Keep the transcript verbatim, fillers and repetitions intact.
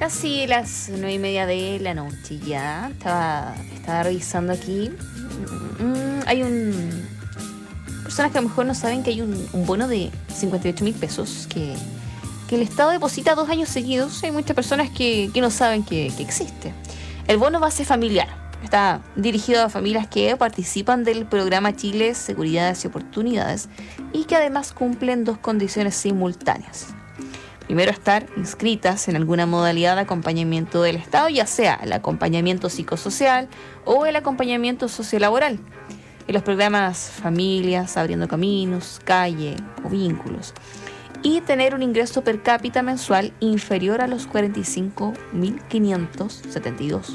Casi las nueve y media de la noche ya. Estaba, estaba revisando aquí. Mm, hay un... Personas que a lo mejor no saben que hay un, un bono de cincuenta y ocho mil pesos que, que el Estado deposita dos años seguidos. Hay muchas personas que, que no saben que, que existe. El bono base familiar está dirigido a familias que participan del programa Chile Seguridades y Oportunidades y que además cumplen dos condiciones simultáneas. Primero, estar inscritas en alguna modalidad de acompañamiento del Estado, ya sea el acompañamiento psicosocial o el acompañamiento sociolaboral. En los programas Familias, Abriendo Caminos, Calle o Vínculos. Y tener un ingreso per cápita mensual inferior a los cuarenta y cinco mil quinientos setenta y dos